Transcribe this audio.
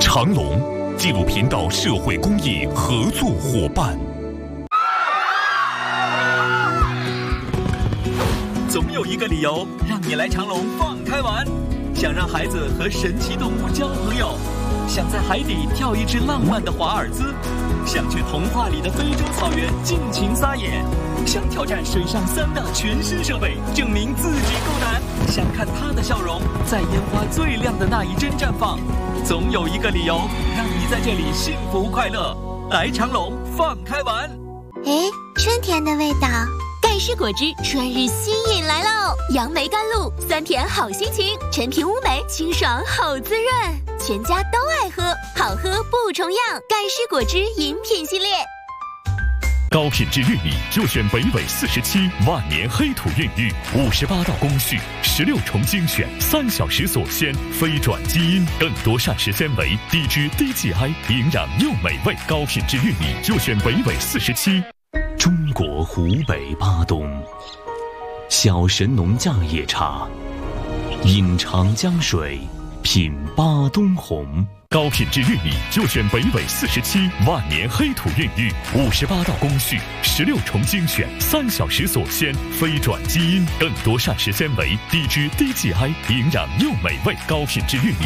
长隆纪录频道社会公益合作伙伴。 总有一个理由让你来长隆放开玩，想让孩子和神奇动物交朋友，想在海底跳一支浪漫的华尔兹，想去童话里的非洲草原尽情撒野，想挑战水上3大全新设备，证明自己够胆，想看他的笑容在烟花最亮的那一帧绽放。总有一个理由让你在这里幸福快乐。来长隆放开玩。 诶，春天的味道， 盖世果汁春日新饮来喽！杨梅甘露，酸甜好心情，陈皮乌梅清爽好滋润，全家都爱喝，好喝不重样。盖世果汁饮品系列。 高品质玉米就选北纬47万年黑土孕育，58道工序，16重精选，3小时锁鲜，非转基因，更多膳食纤维，低脂低 GI， 营养又美味。高品质玉米就选北纬47。中国湖北巴东，小神农架野茶，饮长江水，品巴东红。高品质玉米就选北纬47万年黑土孕育，58道工序，16重精选，3小时锁鲜，非转基因，更多膳食纤维，低脂低 GI， 营养又美味。高品质玉米